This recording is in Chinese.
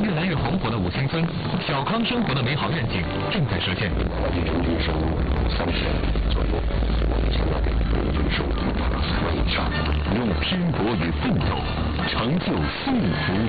越来越红火的五星村，小康生活的美好愿景正在实现。 平均月收入30左右，我们现在平均收入达到3万以上。 用拼搏与奋斗成就幸福